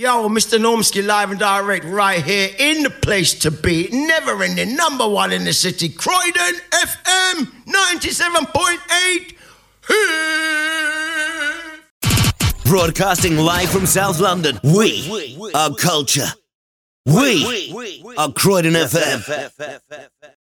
Yo, Mr. Normski live and direct right here in the place to be. Never ending, number one in the city. Croydon FM 97.8. Broadcasting live from South London. We are culture. We are Croydon FM.